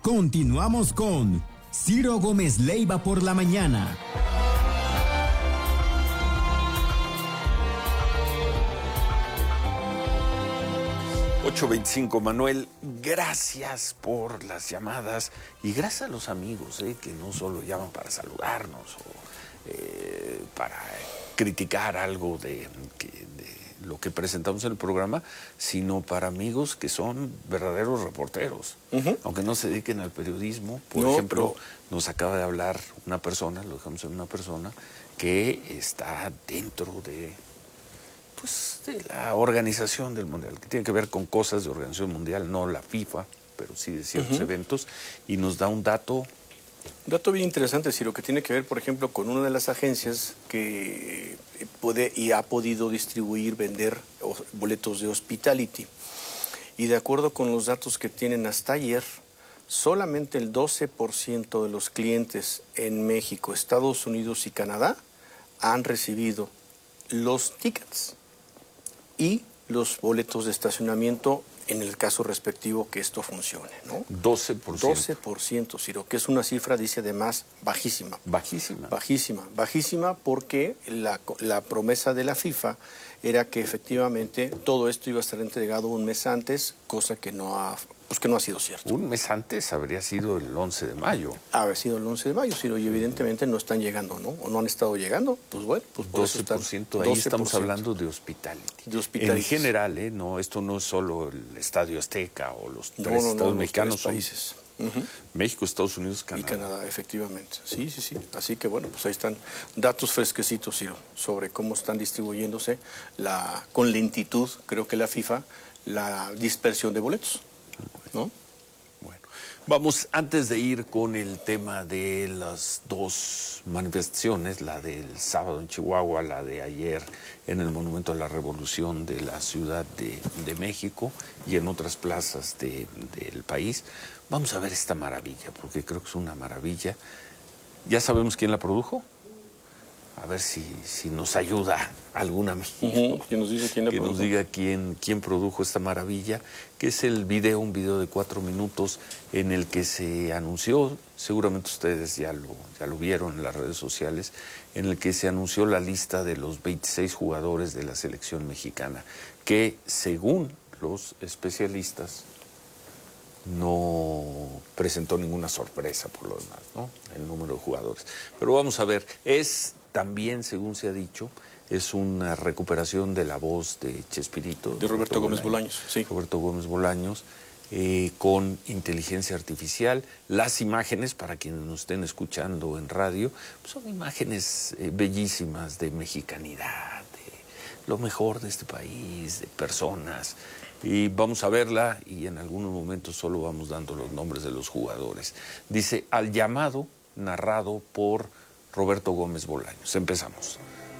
Continuamos con Ciro Gómez Leiva por la mañana. 8:25, Manuel, gracias por las llamadas y gracias a los amigos que no solo llaman para saludarnos o para criticar algo de lo que presentamos en el programa, sino para amigos que son verdaderos reporteros, aunque no se dediquen al periodismo. Por ejemplo, nos acaba de hablar una persona, lo dejamos en una persona, que está dentro de la organización del Mundial, que tiene que ver con cosas de organización mundial, no la FIFA, pero sí de ciertos eventos, y nos da un dato. Un dato bien interesante, Ciro, que tiene que ver, por ejemplo, con una de las agencias que puede y ha podido distribuir, vender boletos de hospitality. Y de acuerdo con los datos que tienen hasta ayer, solamente el 12% de los clientes en México, Estados Unidos y Canadá han recibido los tickets y los boletos de estacionamiento en el caso respectivo que esto funcione, ¿no? 12%. 12%, Ciro, que es una cifra, dice además, bajísima. Bajísima. Bajísima porque la promesa de la FIFA era que efectivamente todo esto iba a estar entregado un mes antes, cosa que no ha sido cierto. Un mes antes habría sido el 11 de mayo. Habría sido el 11 de mayo, Ciro, y evidentemente no están llegando, ¿no? O no han estado llegando, pues bueno. Pues 12%, ahí estamos hablando de hospitality. En general, no, esto no es solo el Estadio Azteca o los tres estados mexicanos. Los tres países. México, Estados Unidos, Canadá. Y Canadá, efectivamente. Sí. Así que bueno, pues ahí están datos fresquecitos, Ciro, sobre cómo están distribuyéndose con lentitud, creo que la FIFA, la dispersión de boletos, ¿no? Bueno, vamos, antes de ir con el tema de las dos manifestaciones, la del sábado en Chihuahua, la de ayer en el Monumento a la Revolución de la Ciudad de México y en otras plazas del país, vamos a ver esta maravilla, porque creo que es una maravilla. ¿Ya sabemos quién la produjo? A ver si nos ayuda algún amigo que nos dice quién la produjo. Nos diga quién produjo esta maravilla, que es un video de 4 minutos en el que se anunció, seguramente ustedes ya lo vieron en las redes sociales, en el que se anunció la lista de los 26 jugadores de la selección mexicana, que según los especialistas no presentó ninguna sorpresa por lo demás, ¿no? El número de jugadores. Pero vamos a ver, también, según se ha dicho, es una recuperación de la voz de Chespirito. De Roberto Gómez Bolaños, sí. Roberto Gómez Bolaños, con inteligencia artificial. Las imágenes, para quienes nos estén escuchando en radio, son imágenes bellísimas de mexicanidad, de lo mejor de este país, de personas. Y vamos a verla y en algunos momentos solo vamos dando los nombres de los jugadores. Dice, al llamado, narrado por Roberto Gómez Bolaños. Empezamos.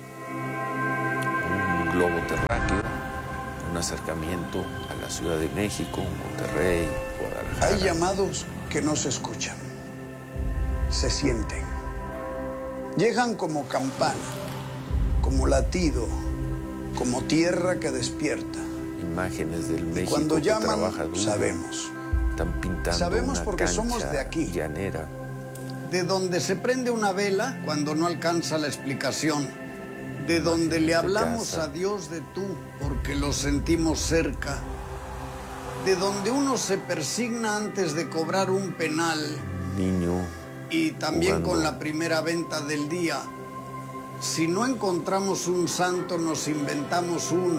Un globo terráqueo, un acercamiento a la Ciudad de México, Monterrey, Guadalajara. Hay llamados que no se escuchan, se sienten. Llegan como campana, como latido, como tierra que despierta. Imágenes del México cuando llaman, que trabaja duro. Sabemos. Están pintando sabemos una porque cancha somos de aquí. Llanera. De donde se prende una vela cuando no alcanza la explicación. De donde le hablamos a Dios de tú porque lo sentimos cerca. De donde uno se persigna antes de cobrar un penal. Niño. Y también jugando. Con la primera venta del día. Si no encontramos un santo, nos inventamos uno.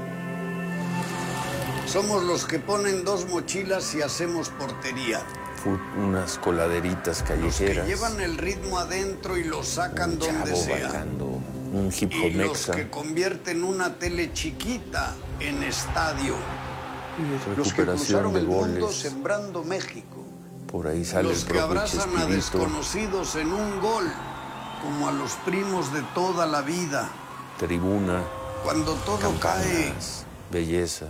Somos los que ponen 2 mochilas y hacemos portería. Unas coladeritas callejeras. Los que llevan el ritmo adentro y lo sacan donde sea. Bailando, un hip hop y los mexa. que convierten una tele chiquita en estadio. Los que Recuperación cruzaron de el mundo goles. sembrando México. Por ahí sale Los el que propio abrazan a Chespirito. desconocidos en un gol, como a los primos de toda la vida. Tribuna. Cuando todo campanas, cae. Belleza.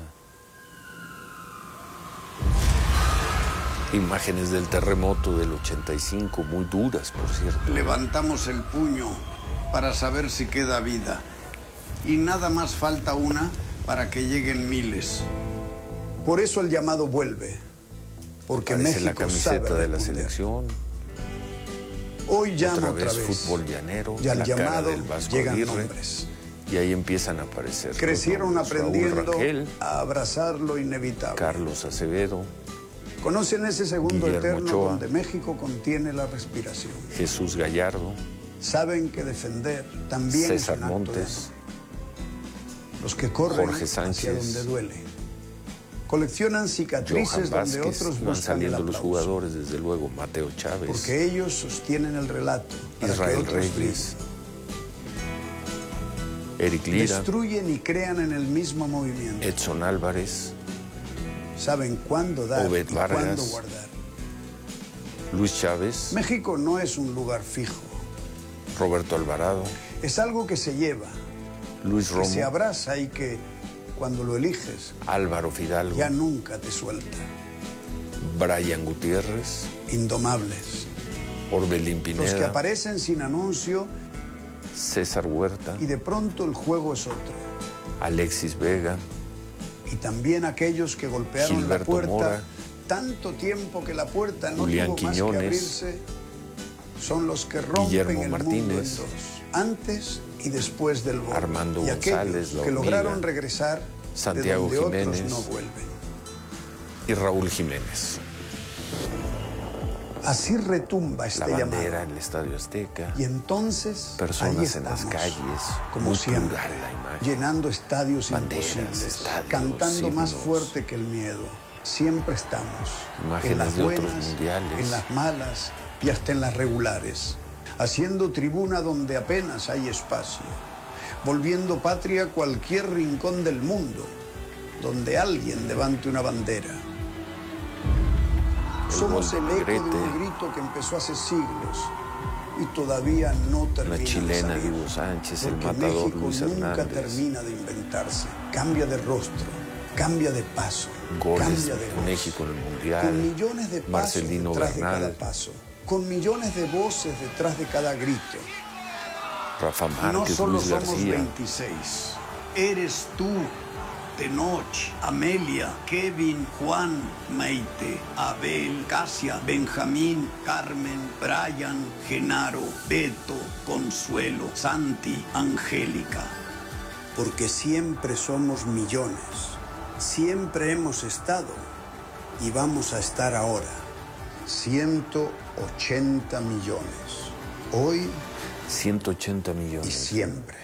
Imágenes del terremoto del 85, muy duras, por cierto. Levantamos el puño para saber si queda vida. Y nada más falta una para que lleguen miles. Por eso el llamado vuelve. porque Parece México la camiseta sabe de la responder. selección. Hoy llama Otra vez fútbol llanero, y al la cara llamado del Vasco llegan Aguirre. nombres. Y ahí empiezan a aparecer. los Crecieron nombres. Raúl aprendiendo Rangel, a abrazar lo inevitable. Carlos Acevedo, Conocen ese segundo Guillermo eterno Ochoa. donde México contiene la respiración. Jesús Gallardo, Saben que defender también César es un acto de Montes, amor. Los que corren Jorge hacia Sánchez, donde duele. Coleccionan cicatrices Johan donde Vázquez. otros Van buscan el saliendo los aplauso. jugadores, desde luego. Mateo Chávez, Porque ellos sostienen el relato para Israel que otros Reyes, Eric brillen. Lira, Destruyen y crean en el mismo movimiento. Edson Álvarez, Saben cuándo dar Obed y Vargas. cuándo guardar. Luis Chávez, México no es un lugar fijo. Roberto Alvarado, Es algo que se lleva, Luis que se Romo, abraza y que cuando lo eliges Álvaro Fidalgo, ya nunca te suelta. Brian Gutiérrez, Indomables. Orbelín Los que Pineda, aparecen sin anuncio César Huerta, y de pronto el juego es otro. Alexis Vega, Y también aquellos que golpearon Gilberto la puerta Mora, tanto tiempo que la puerta no Julián tuvo más que Quiñones, abrirse, son los que rompen Guillermo el Martínez, mundo en dos, antes y después del gol. Armando y aquellos González, La que Hormiga, lograron regresar Santiago de donde Jiménez, otros no vuelven. y Raúl Jiménez. Así retumba La este bandera llamado. en el Estadio Azteca, Y entonces ahí personas en las estamos, calles, como muy siempre, plural la imagen. llenando estadios Banderas, imposibles, estadios, cantando más himnos. fuerte que el miedo. Siempre estamos, Imágenes en las de otros buenas, mundiales. en las malas y hasta en las regulares, haciendo tribuna donde apenas hay espacio, volviendo patria cualquier rincón del mundo donde alguien levante una bandera. Somos gol el de eco de Negrete. un grito que empezó hace siglos y todavía no termina La chilena de salir. de Hugo Sánchez, el Porque matador México Luis nunca Hernández. termina de inventarse. Cambia de rostro, cambia de paso, Goles cambia de de voz. México en el Mundial. Con millones de pasos Marcelino detrás Bernal, de cada paso. Con millones de voces detrás de cada grito. Rafa Y no Márquez, solo Luis somos García, 26. Eres tú, Tenoch, Amelia, Kevin, Juan, Maite, Abel, Casia, Benjamín, Carmen, Brian, Genaro, Beto, Consuelo, Santi, Angélica. Porque siempre somos millones. Siempre hemos estado y vamos a estar ahora. 180 millones. Hoy 180 y millones. siempre.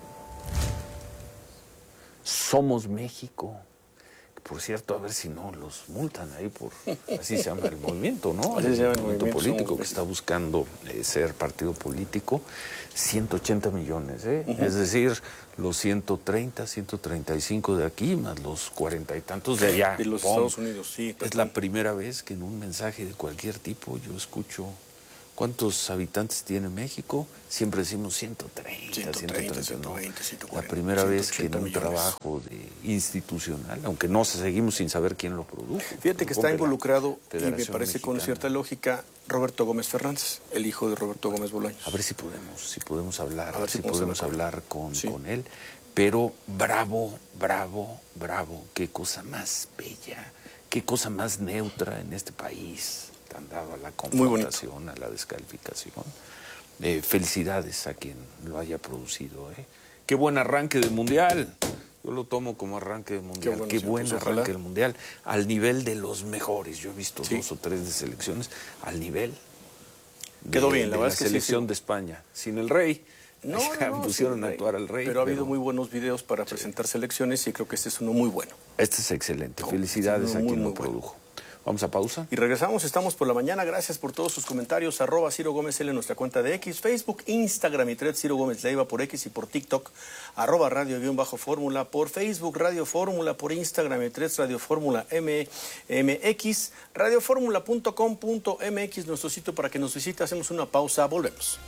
Somos México. Por cierto, a ver si no los multan ahí por... Así se llama el movimiento, ¿no? Así se llama el movimiento movimiento, político Somos que está buscando ser partido político. 180 millones, ¿eh? Es decir, los 130, 135 de aquí, más los 40 y tantos de allá. De los ¡Pum! Estados Unidos, sí. Es la primera vez que en un mensaje de cualquier tipo yo escucho... ¿Cuántos habitantes tiene México? Siempre decimos 130, 130, 140. 140, La primera vez que en 180 un millones. trabajo institucional, aunque no seguimos sin saber quién lo produjo. Fíjate que está Supongo la involucrado, y me Federación parece con Mexicana. cierta lógica, Roberto Gómez Fernández, el hijo de Roberto Gómez Bolaños. A ver si podemos hablar, A ver si si podemos podemos hablar hablar con, Sí. con él. Pero bravo, qué cosa más bella, qué cosa más neutra en este país, tan dado a la Muy bonito. confrontación, a la descalificación. Felicidades a quien lo haya producido. Qué buen arranque del Mundial. Yo lo tomo como arranque del Mundial. bueno, Qué sí, buen pues, arranque ojalá. del Mundial. Al nivel de los mejores. Yo he visto Sí. 2 o 3 de selecciones. Al nivel Quedó bien, la de verdad es que sí, selección sí. de España. Sin el Rey. No, Pusieron sí, a actuar al Rey. Pero ha habido muy buenos videos para presentar selecciones y creo que este es uno muy bueno. Este es excelente. No, Felicidades este a es quien muy, lo muy bueno. produjo. Vamos a pausa. Y regresamos, estamos por la mañana. Gracias por todos sus comentarios. @Ciro Gómez L en nuestra cuenta de X, Facebook, Instagram y Thread Ciro Gómez Leiva por X y por TikTok. @Radio_Fórmula por Facebook, Radio Fórmula por Instagram y Threads Radio Fórmula MX, radioformula.com.mx, nuestro sitio para que nos visite. Hacemos una pausa, volvemos.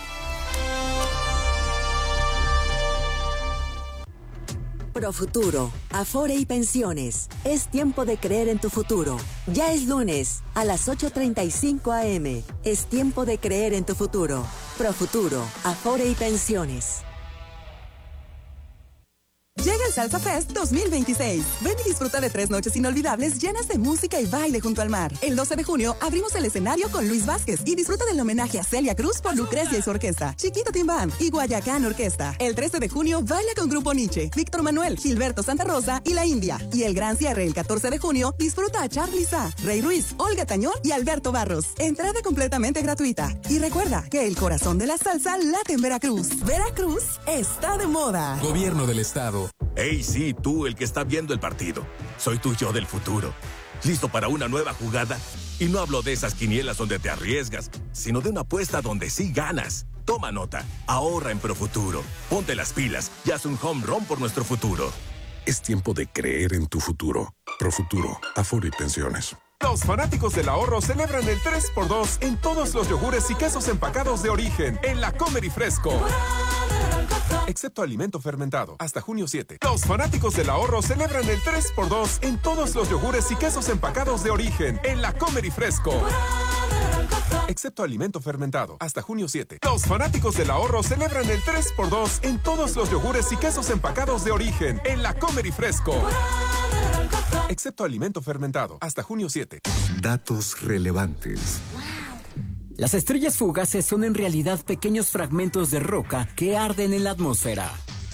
Profuturo, Afore y Pensiones. Es tiempo de creer en tu futuro. Ya es lunes, a las 8:35 a.m. Es tiempo de creer en tu futuro. Profuturo, Afore y Pensiones. Llega el Salsa Fest 2026. Ven y disfruta de 3 noches inolvidables llenas de música y baile junto al mar. El 12 de junio abrimos el escenario con Luis Vázquez y disfruta del homenaje a Celia Cruz por Lucrecia y su orquesta, Chiquito Team Band y Guayacán Orquesta. El 13 de junio baila con Grupo Nietzsche, Víctor Manuel, Gilberto Santa Rosa y La India. Y el gran cierre el 14 de junio disfruta a Charly Sa, Rey Ruiz, Olga Tañón y Alberto Barros. Entrada completamente gratuita. Y recuerda que el corazón de la salsa late en Veracruz. Veracruz está de moda. Gobierno del Estado. Hey, sí, tú, el que está viendo el partido. Soy tu yo del futuro. ¿Listo para una nueva jugada? Y no hablo de esas quinielas donde te arriesgas, sino de una apuesta donde sí ganas. Toma nota. Ahorra en Profuturo. Ponte las pilas y haz un home run por nuestro futuro. Es tiempo de creer en tu futuro. Profuturo, Afore y Pensiones. Los fanáticos del ahorro celebran el 3x2 en todos los yogures y quesos empacados de origen en La Comer y Fresco. Excepto alimento fermentado, hasta junio 7. Los fanáticos del ahorro celebran el 3x2 en todos los yogures y quesos empacados de origen en La Comer y Fresco. Excepto alimento fermentado, hasta junio 7. Los fanáticos del ahorro celebran el 3x2 en todos los yogures y quesos empacados de origen en La Comer y Fresco. Excepto alimento fermentado, hasta junio 7. Datos relevantes. Las estrellas fugaces son en realidad pequeños fragmentos de roca que arden en la atmósfera.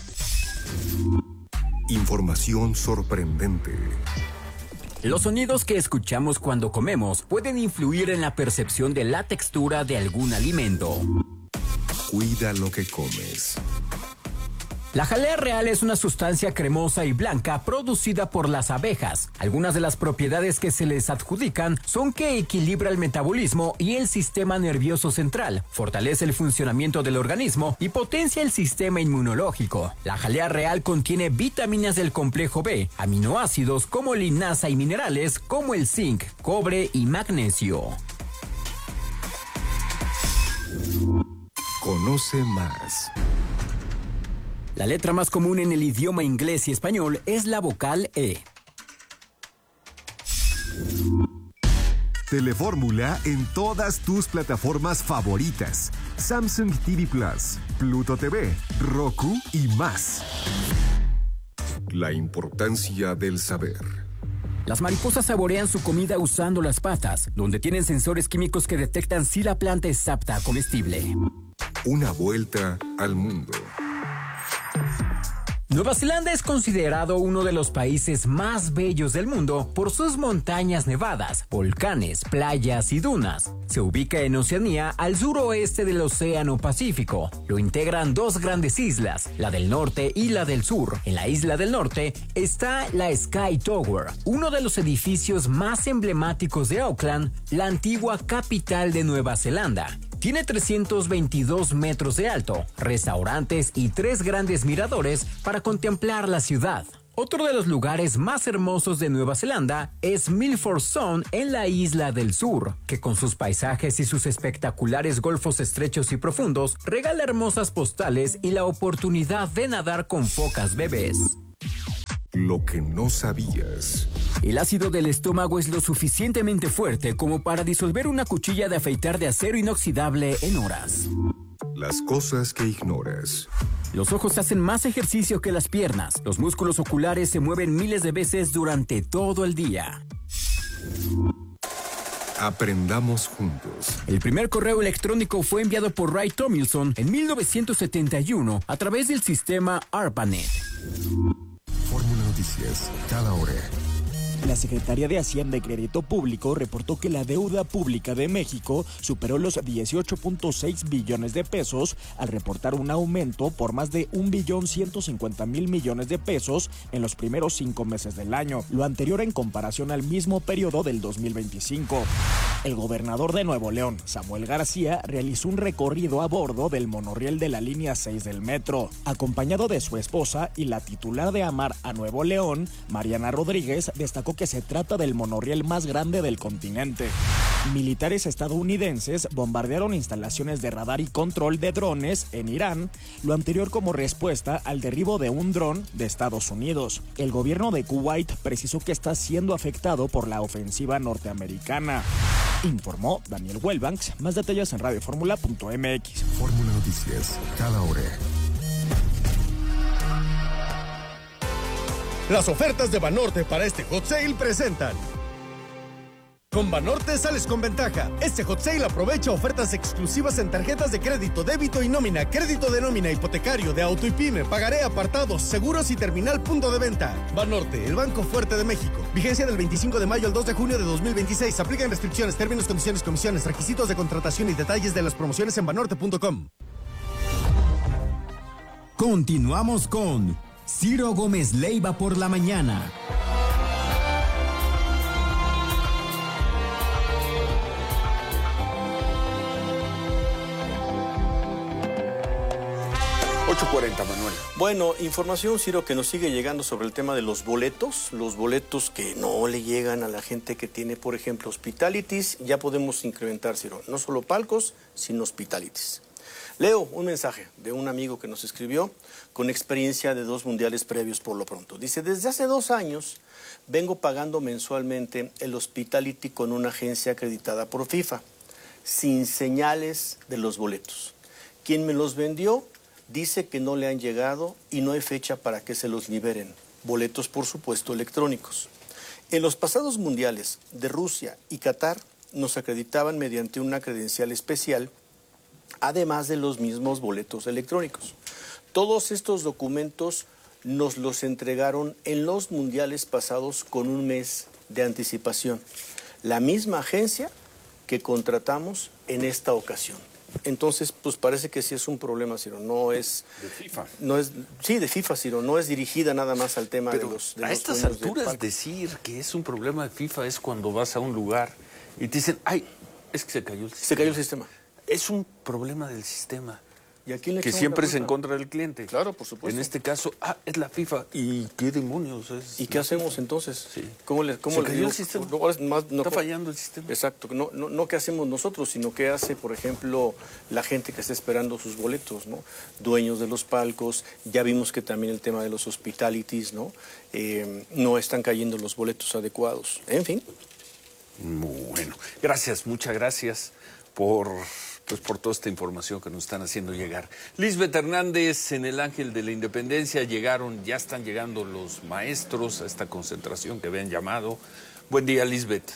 Información sorprendente. Los sonidos que escuchamos cuando comemos pueden influir en la percepción de la textura de algún alimento. Cuida lo que comes. La jalea real es una sustancia cremosa y blanca producida por las abejas. Algunas de las propiedades que se les adjudican son que equilibra el metabolismo y el sistema nervioso central, fortalece el funcionamiento del organismo y potencia el sistema inmunológico. La jalea real contiene vitaminas del complejo B, aminoácidos como linasa y minerales como el zinc, cobre y magnesio. Conoce más. La letra más común en el idioma inglés y español es la vocal E. Telefórmula en todas tus plataformas favoritas. Samsung TV Plus, Pluto TV, Roku y más. La importancia del saber. Las mariposas saborean su comida usando las patas, donde tienen sensores químicos que detectan si la planta es apta a comestible. Una vuelta al mundo. Nueva Zelanda es considerado uno de los países más bellos del mundo por sus montañas nevadas, volcanes, playas y dunas. Se ubica en Oceanía, al suroeste del Océano Pacífico. Lo integran 2 grandes islas, la del norte y la del sur. En la isla del norte está la Sky Tower, uno de los edificios más emblemáticos de Auckland, la antigua capital de Nueva Zelanda. Tiene 322 metros de alto, restaurantes y 3 grandes miradores para contemplar la ciudad. Otro de los lugares más hermosos de Nueva Zelanda es Milford Sound en la isla del sur, que con sus paisajes y sus espectaculares golfos estrechos y profundos regala hermosas postales y la oportunidad de nadar con focas bebés. Lo que no sabías. El ácido del estómago es lo suficientemente fuerte como para disolver una cuchilla de afeitar de acero inoxidable en horas. Las cosas que ignoras. Los ojos hacen más ejercicio que las piernas. Los músculos oculares se mueven miles de veces durante todo el día. Aprendamos juntos. El primer correo electrónico fue enviado por Ray Tomlinson en 1971 a través del sistema ARPANET. Fórmula Noticias, cada hora. La Secretaría de Hacienda y Crédito Público reportó que la deuda pública de México superó los 18.6 billones de pesos al reportar un aumento por más de 1.150.000 millones de pesos en los primeros 5 meses del año, lo anterior en comparación al mismo periodo del 2025. El gobernador de Nuevo León, Samuel García, realizó un recorrido a bordo del monorriel de la línea 6 del metro, acompañado de su esposa y la titular de Amar a Nuevo León, Mariana Rodríguez, destacó que se trata del monorriel más grande del continente. Militares estadounidenses bombardearon instalaciones de radar y control de drones en Irán, lo anterior como respuesta al derribo de un dron de Estados Unidos. El gobierno de Kuwait precisó que está siendo afectado por la ofensiva norteamericana. Informó Daniel Wellbanks. Más detalles en radioformula.mx. Fórmula Noticias, cada hora. Las ofertas de Banorte para este Hot Sale presentan. Con Banorte sales con ventaja. Este Hot Sale aprovecha ofertas exclusivas en tarjetas de crédito, débito y nómina, crédito de nómina, hipotecario, de auto y pyme, pagaré, apartados, seguros y terminal punto de venta. Banorte, el banco fuerte de México. Vigencia del 25 de mayo al 2 de junio de 2026. Aplican restricciones, términos, condiciones, comisiones, requisitos de contratación y detalles de las promociones en banorte.com. Continuamos con Ciro Gómez Leiva por la mañana. Manuel. Bueno, información, Ciro, que nos sigue llegando sobre el tema de los boletos que no le llegan a la gente que tiene, por ejemplo, hospitalities. Ya podemos incrementar, Ciro, no solo palcos, sino hospitalities. Leo un mensaje de un amigo que nos escribió con experiencia de 2 mundiales previos por lo pronto. Dice, desde hace 2 años vengo pagando mensualmente el hospitality con una agencia acreditada por FIFA, sin señales de los boletos. Quien me los vendió dice que no le han llegado y no hay fecha para que se los liberen. Boletos, por supuesto, electrónicos. En los pasados mundiales de Rusia y Qatar nos acreditaban mediante una credencial especial, además de los mismos boletos electrónicos. Todos estos documentos nos los entregaron en los mundiales pasados con un mes de anticipación. La misma agencia que contratamos en esta ocasión. Entonces, pues parece que sí es un problema, Ciro, no es... De FIFA. No es, sí, de FIFA, Ciro, no es dirigida nada más al tema Pero de los... a estas alturas decir que es un problema de FIFA es cuando vas a un lugar y te dicen, ay, es que se cayó el sistema. Se cayó el sistema. Es un problema del sistema. ¿Y a quién le que echamos siempre la es en culpa? contra del cliente. Claro, por supuesto. En este caso, es la FIFA. ¿Y qué demonios es? ¿Y qué hacemos entonces? Sí. ¿Cómo Se le cayó digo? el sistema. No, está fallando el sistema. Exacto. No qué hacemos nosotros, sino qué hace, por ejemplo, la gente que está esperando sus boletos, ¿no? Dueños de los palcos. Ya vimos que también el tema de los hospitalities, ¿no? No están cayendo los boletos adecuados. En fin. Bueno, gracias, muchas gracias por toda esta información que nos están haciendo llegar. Lisbeth Hernández, en el Ángel de la Independencia ya están llegando los maestros a esta concentración que habían llamado. Buen día, Lisbeth.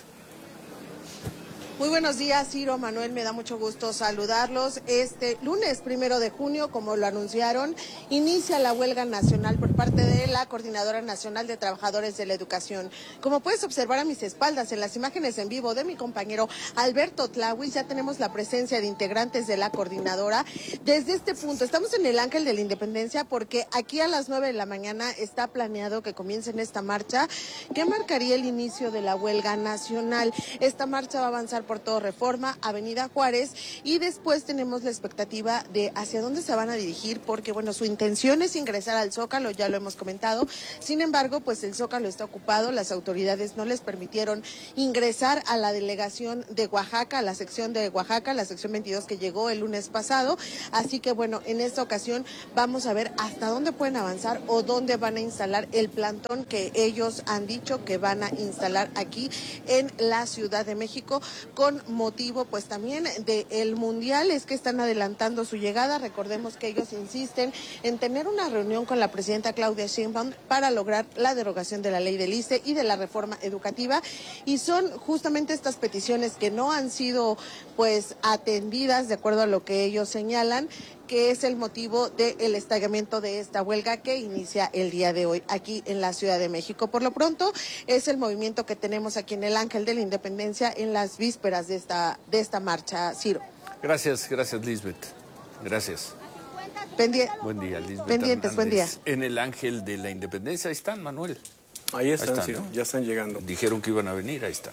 Muy buenos días, Ciro, Manuel, me da mucho gusto saludarlos. Este lunes 1 de junio, como lo anunciaron, inicia la huelga nacional por parte de la Coordinadora Nacional de Trabajadores de la Educación. Como puedes observar a mis espaldas en las imágenes en vivo de mi compañero Alberto Tlawis, ya tenemos la presencia de integrantes de la coordinadora. Desde este punto, estamos en el Ángel de la Independencia porque aquí a las 9 de la mañana está planeado que comiencen esta marcha que marcaría el inicio de la huelga nacional. Esta marcha va a avanzar por todo Reforma, Avenida Juárez, y después tenemos la expectativa de hacia dónde se van a dirigir, porque bueno, su intención es ingresar al Zócalo, ya lo hemos comentado. Sin embargo, pues el Zócalo está ocupado, las autoridades no les permitieron ingresar a la delegación de Oaxaca, a la sección de Oaxaca, la sección 22 que llegó el lunes pasado, así que bueno, en esta ocasión vamos a ver hasta dónde pueden avanzar o dónde van a instalar el plantón que ellos han dicho que van a instalar aquí en la Ciudad de México, con motivo pues también del Mundial. Es que están adelantando su llegada. Recordemos que ellos insisten en tener una reunión con la presidenta Claudia Sheinbaum para lograr la derogación de la ley del ICE y de la reforma educativa, y son justamente estas peticiones que no han sido pues atendidas de acuerdo a lo que ellos señalan, que es el motivo del estallamiento de esta huelga que inicia el día de hoy aquí en la Ciudad de México. Por lo pronto, es el movimiento que tenemos aquí en el Ángel de la Independencia en las vísperas de esta marcha, Ciro. Gracias, Lisbeth. Gracias. Buen día, Lisbeth. Pendientes, buen día. En el Ángel de la Independencia, ahí están, Manuel. Ahí están, Ciro, ¿no? Ya están llegando. Dijeron que iban a venir, ahí están.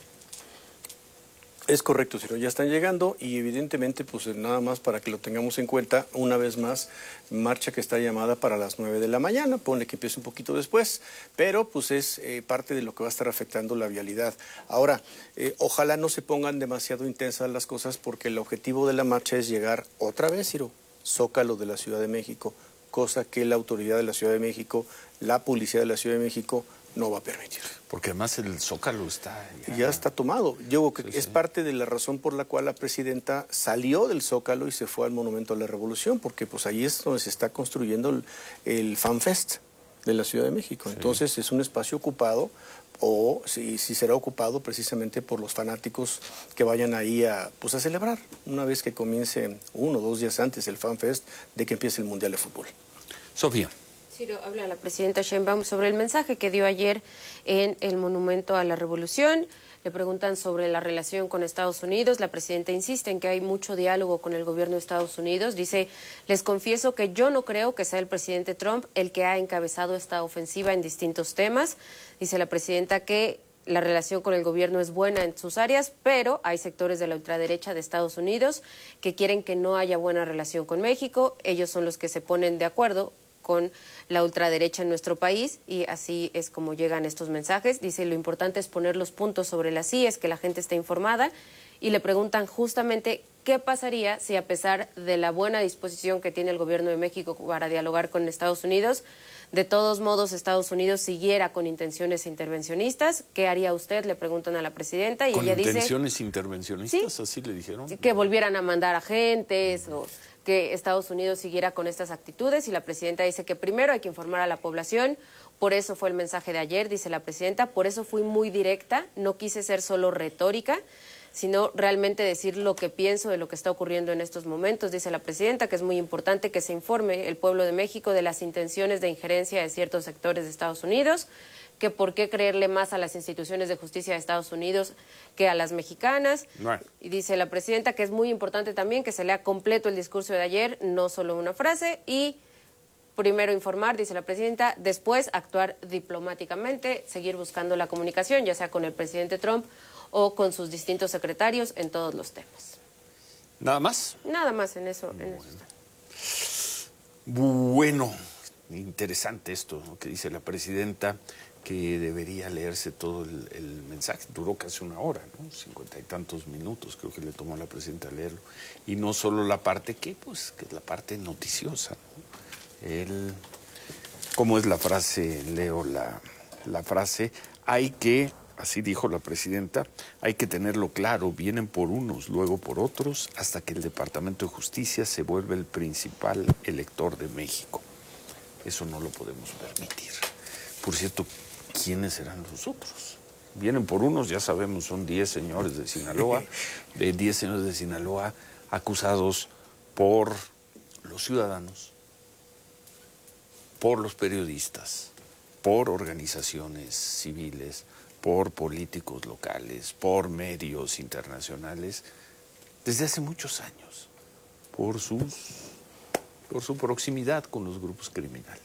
Es correcto, Ciro, ya están llegando y evidentemente, pues nada más para que lo tengamos en cuenta, una vez más, marcha que está llamada para las 9 de la mañana, ponle que empiece un poquito después, pero pues es parte de lo que va a estar afectando la vialidad. Ahora, ojalá no se pongan demasiado intensas las cosas, porque el objetivo de la marcha es llegar otra vez, Ciro, Zócalo de la Ciudad de México, cosa que la autoridad de la Ciudad de México, la policía de la Ciudad de México, no va a permitir. Porque además el Zócalo está... Ya está tomado. Yo creo que es parte de la razón por la cual la presidenta salió del Zócalo y se fue al Monumento a la Revolución, porque pues ahí es donde se está construyendo el FanFest. de la Ciudad de México. Sí. Entonces es un espacio ocupado, o si será ocupado precisamente por los fanáticos que vayan ahí a celebrar, una vez que comience 1 o 2 días antes el FanFest de que empiece el Mundial de Fútbol. Sofía. Ciro, habla la presidenta Sheinbaum sobre el mensaje que dio ayer en el Monumento a la Revolución. Le preguntan sobre la relación con Estados Unidos. La presidenta insiste en que hay mucho diálogo con el gobierno de Estados Unidos. Dice, les confieso que yo no creo que sea el presidente Trump el que ha encabezado esta ofensiva en distintos temas. Dice la presidenta que la relación con el gobierno es buena en sus áreas, pero hay sectores de la ultraderecha de Estados Unidos que quieren que no haya buena relación con México. Ellos son los que se ponen de acuerdo con la ultraderecha en nuestro país, y así es como llegan estos mensajes. Dice, lo importante es poner los puntos sobre las IES, que la gente esté informada, y le preguntan justamente qué pasaría si, a pesar de la buena disposición que tiene el gobierno de México para dialogar con Estados Unidos, de todos modos Estados Unidos siguiera con intenciones intervencionistas. ¿Qué haría usted?, le preguntan a la presidenta, y ella dice... ¿Con intenciones intervencionistas? ¿Sí? ¿Así le dijeron? Que volvieran a mandar agentes o que Estados Unidos siguiera con estas actitudes, y la presidenta dice que primero hay que informar a la población. Por eso fue el mensaje de ayer, dice la presidenta, por eso fui muy directa, no quise ser solo retórica, sino realmente decir lo que pienso de lo que está ocurriendo en estos momentos. Dice la presidenta que es muy importante que se informe el pueblo de México de las intenciones de injerencia de ciertos sectores de Estados Unidos, que por qué creerle más a las instituciones de justicia de Estados Unidos que a las mexicanas. Bueno. Y dice la presidenta que es muy importante también que se lea completo el discurso de ayer, no solo una frase, y primero informar, dice la presidenta, después actuar diplomáticamente, seguir buscando la comunicación, ya sea con el presidente Trump o con sus distintos secretarios en todos los temas. ¿Nada más? Nada más en eso. Bueno, interesante esto, ¿no?, que dice la presidenta, que debería leerse todo el mensaje. Duró casi 1 hora, ¿no? 50 y tantos minutos creo que le tomó a la presidenta leerlo. Y no solo la parte que es la parte noticiosa, ¿no? ¿Cómo es la frase? Leo la frase. Hay que, así dijo la presidenta, hay que tenerlo claro, vienen por unos, luego por otros, hasta que el Departamento de Justicia se vuelve el principal elector de México. Eso no lo podemos permitir. Por cierto, ¿quiénes serán los otros? Vienen por unos, ya sabemos, son 10 señores de Sinaloa, 10 señores de Sinaloa acusados por los ciudadanos, por los periodistas, por organizaciones civiles, por políticos locales, por medios internacionales, desde hace muchos años, por su proximidad con los grupos criminales.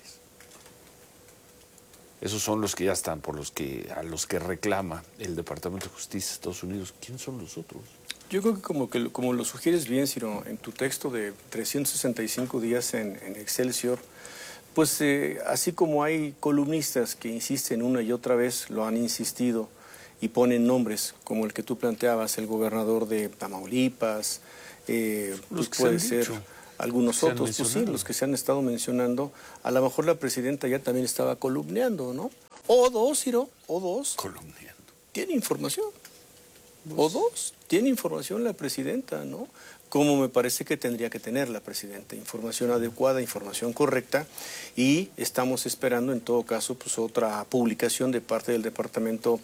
Esos son los que ya están, a los que reclama el Departamento de Justicia de Estados Unidos. ¿Quién son los otros? Yo creo que como lo sugieres bien, Ciro, en tu texto de 365 días en Excelsior, pues así como hay columnistas que insisten una y otra vez, lo han insistido y ponen nombres, como el que tú planteabas, el gobernador de Tamaulipas, pues puede ser algunos otros, pues sí, los que se han estado mencionando. A lo mejor la presidenta ya también estaba columneando, ¿no? O dos, Ciro, o dos. Columneando. Tiene información. O dos, tiene información la presidenta, ¿no? Como me parece que tendría que tener la presidenta, información adecuada, información correcta, y estamos esperando en todo caso pues otra publicación de parte del Departamento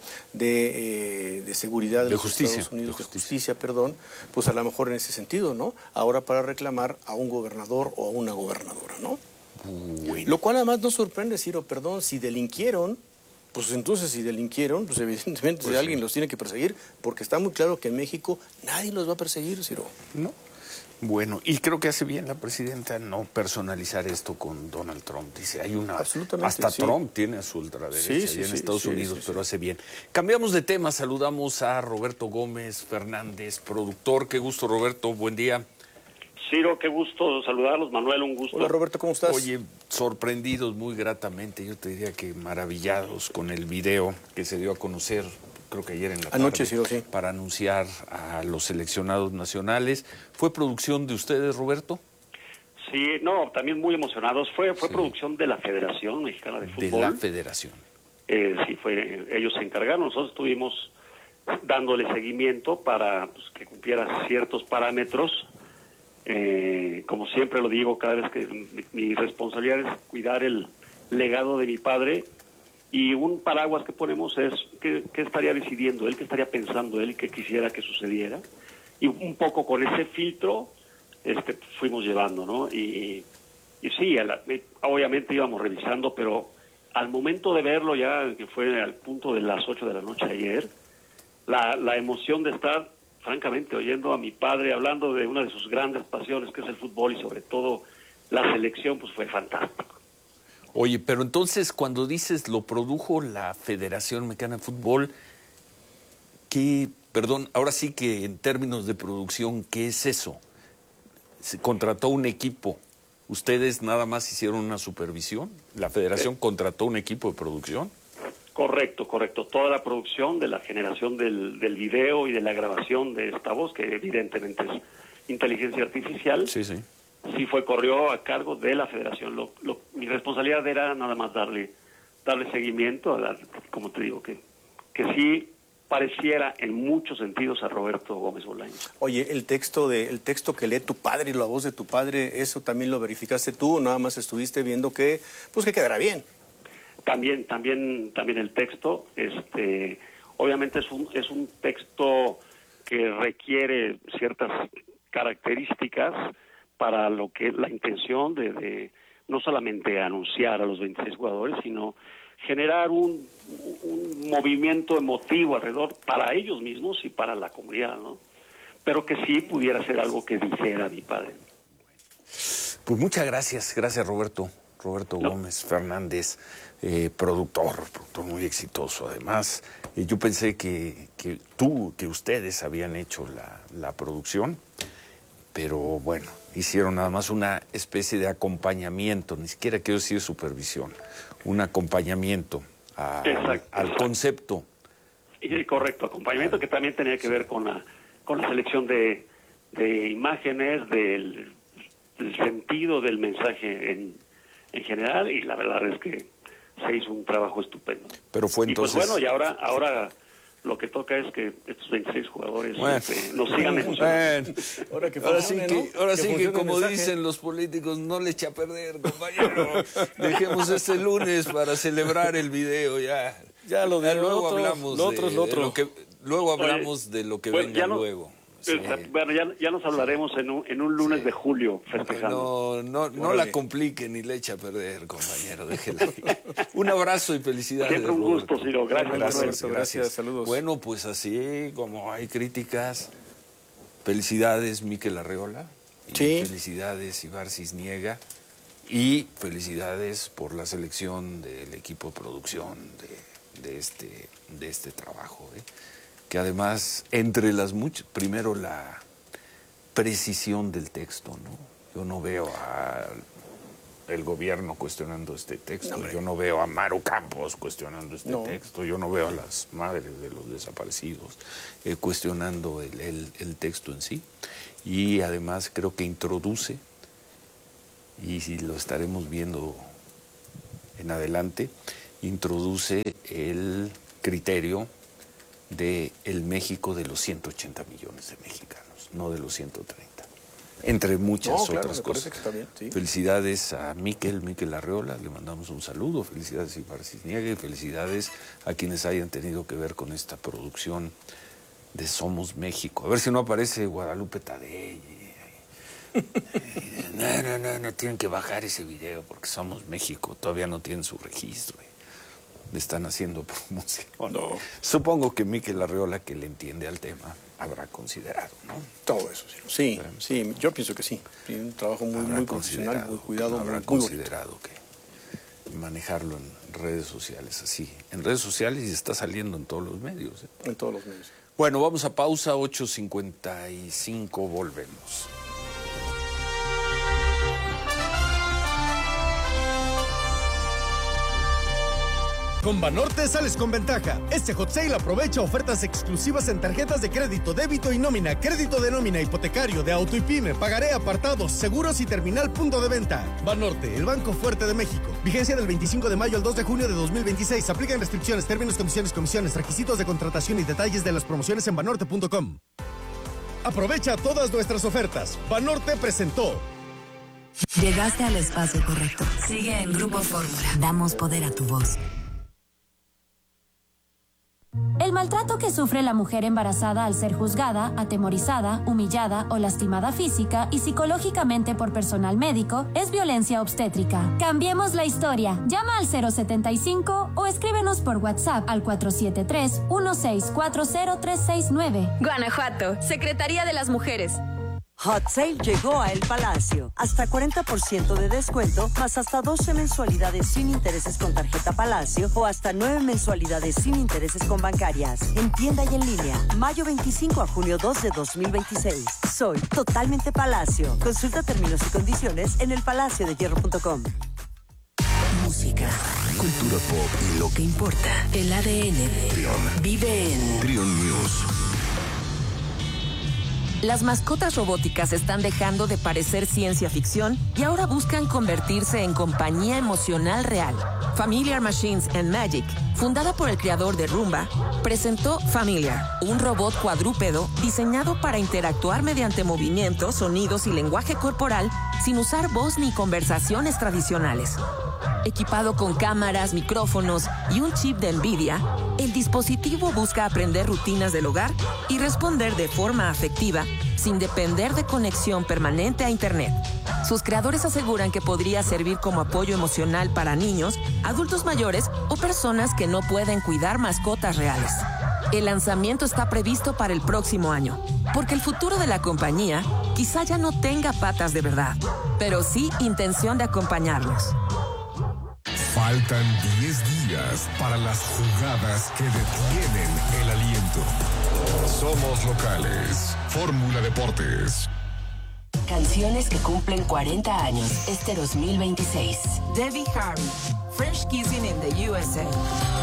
de Seguridad de los Estados Unidos, de Justicia, pues a lo mejor en ese sentido, ¿no? Ahora para reclamar a un gobernador o a una gobernadora, ¿no? Bueno. Lo cual además nos sorprende, Ciro, si delinquieron, pues entonces si delinquieron, pues evidentemente pues alguien los tiene que perseguir, porque está muy claro que en México nadie los va a perseguir, Ciro. No. Bueno, y creo que hace bien la presidenta no personalizar esto con Donald Trump. Dice, hay una... Hasta sí. Trump tiene a su ultraderecha en Estados Unidos, pero hace bien. Cambiamos de tema, saludamos a Roberto Gómez Fernández, productor. Qué gusto, Roberto, buen día. Ciro, qué gusto saludarlos. Manuel, un gusto. Hola, Roberto, ¿cómo estás? Oye, sorprendidos muy gratamente, yo te diría que maravillados con el video que se dio a conocer, creo que ayer en la tarde, anoche, sí. para anunciar a los seleccionados nacionales. ¿Fue producción de ustedes, Roberto? Sí, no, también muy emocionados. Fue producción de la Federación Mexicana de Fútbol. De la Federación. Sí, ellos se encargaron. Nosotros estuvimos dándole seguimiento para que cumpliera ciertos parámetros. Como siempre lo digo, cada vez que mi responsabilidad es cuidar el legado de mi padre, y un paraguas que ponemos es qué estaría decidiendo él, qué estaría pensando él, qué quisiera que sucediera, y un poco con ese filtro fuimos llevando, ¿no? Y sí, obviamente íbamos revisando, pero al momento de verlo ya, que fue al punto de las 8 de la noche ayer, la emoción de estar, francamente, oyendo a mi padre hablando de una de sus grandes pasiones, que es el fútbol, y sobre todo la selección, pues fue fantástico. Oye, pero entonces cuando dices lo produjo la Federación Mexicana de Fútbol, ahora sí que en términos de producción, ¿qué es eso? Se contrató un equipo. ¿Ustedes nada más hicieron una supervisión? ¿La Federación contrató un equipo de producción? Correcto. Toda la producción de la generación del video y de la grabación de esta voz, que evidentemente es inteligencia artificial, sí corrió a cargo de la Federación. Mi responsabilidad era nada más darle seguimiento, como te digo, que sí pareciera en muchos sentidos a Roberto Gómez Bolaños. Oye, el texto que lee tu padre y la voz de tu padre, ¿eso también lo verificaste tú o nada más estuviste viendo que quedará bien? También el texto, obviamente es un texto que requiere ciertas características para lo que es la intención de no solamente anunciar a los 26 jugadores, sino generar un movimiento emotivo alrededor para ellos mismos y para la comunidad, ¿no? Pero que sí pudiera ser algo que dijera mi padre. Pues muchas gracias Roberto Gómez Fernández, productor muy exitoso. Además, yo pensé que ustedes habían hecho la producción, pero bueno, hicieron nada más una especie de acompañamiento, ni siquiera quiero decir supervisión, un acompañamiento al concepto. Y correcto, acompañamiento que también tenía que ver con la selección de imágenes, del sentido del mensaje en general, y la verdad es que se hizo un trabajo estupendo. Pero fue entonces... Y pues bueno, y ahora lo que toca es que estos 26 jugadores nos sigan emocionando. Ahora sí que como dicen los políticos, no le eche a perder, compañero. Dejemos este lunes para celebrar el video ya. Luego hablamos de lo que venga luego. Sí. Bueno, ya nos hablaremos en un lunes de julio festejando. No la complique ni le eche a perder, compañero, déjela. Un abrazo y felicidades. Siempre un gusto, Ciro. Gracias, saludos. Bueno, pues así como hay críticas, felicidades Mikel Arreola, felicidades Ibar Cisniega, y felicidades por la selección del equipo de producción de este trabajo, que además, entre las muchas, primero la precisión del texto, ¿no? Yo no veo al gobierno cuestionando este texto, yo no veo a Maru Campos cuestionando este texto, yo no veo a las madres de los desaparecidos cuestionando el texto en sí, y además creo que introduce, y si lo estaremos viendo en adelante, introduce el criterio de el México de los 180 millones de mexicanos, no de los 130. Entre muchas otras cosas. Que está bien, sí. Felicidades a Mikel Arreola, le mandamos un saludo. Felicidades a Ibar Cisniega y felicidades a quienes hayan tenido que ver con esta producción de Somos México. A ver si no aparece Guadalupe Tadei. No, tienen que bajar ese video porque Somos México todavía no tienen su registro. Le están haciendo promoción. Supongo que Mikel Arreola, que le entiende al tema, habrá considerado, ¿no? Todo eso, sí, yo pienso que sí. Un trabajo muy profesional, muy cuidado. Habrá considerado que manejarlo en redes sociales así. En redes sociales y está saliendo en todos los medios. En todos los medios. Bueno, vamos a pausa, 8:55, volvemos. Con Banorte sales con ventaja. Este Hot Sale aprovecha ofertas exclusivas en tarjetas de crédito, débito y nómina, crédito de nómina, hipotecario, de auto y pyme, pagaré, apartados, seguros y terminal punto de venta. Banorte, el banco fuerte de México. Vigencia del 25 de mayo al 2 de junio de 2026. Aplican restricciones, términos, condiciones, comisiones, requisitos de contratación y detalles de las promociones en banorte.com. Aprovecha todas nuestras ofertas. Banorte presentó Llegaste al espacio correcto. Sigue en Grupo Fórmula. Damos poder a tu voz. El maltrato que sufre la mujer embarazada al ser juzgada, atemorizada, humillada o lastimada física y psicológicamente por personal médico es violencia obstétrica. Cambiemos la historia. Llama al 075 o escríbenos por WhatsApp al 473-1640369. Guanajuato, Secretaría de las Mujeres. Hot Sale llegó a El Palacio. Hasta 40% de descuento, más hasta 12 mensualidades sin intereses con tarjeta Palacio o hasta 9 mensualidades sin intereses con bancarias. En tienda y en línea. Mayo 25 a junio 2 de 2026. Soy totalmente Palacio. Consulta términos y condiciones en elpalaciodehierro.com. Música, cultura pop y lo que importa. El ADN de Trion vive en Trion News. Las mascotas robóticas están dejando de parecer ciencia ficción y ahora buscan convertirse en compañía emocional real. Familiar Machines and Magic, fundada por el creador de Roomba, presentó Familiar, un robot cuadrúpedo diseñado para interactuar mediante movimientos, sonidos y lenguaje corporal sin usar voz ni conversaciones tradicionales. Equipado con cámaras, micrófonos y un chip de NVIDIA, el dispositivo busca aprender rutinas del hogar y responder de forma afectiva sin depender de conexión permanente a Internet. Sus creadores aseguran que podría servir como apoyo emocional para niños, adultos mayores o personas que no pueden cuidar mascotas reales. El lanzamiento está previsto para el próximo año, porque el futuro de la compañía quizá ya no tenga patas de verdad, pero sí intención de acompañarnos. Faltan 10 días para las jugadas que detienen el aliento. Somos locales. Fórmula Deportes. Canciones que cumplen 40 años este 2026. Debbie Harry, French Kissing in the USA.